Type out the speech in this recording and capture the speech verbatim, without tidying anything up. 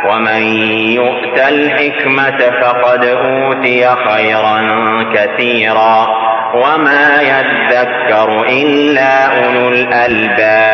ومن يؤت الحكمة فقد أوتي خيرا كثيرا وما يذكر إلا أولو الألباب.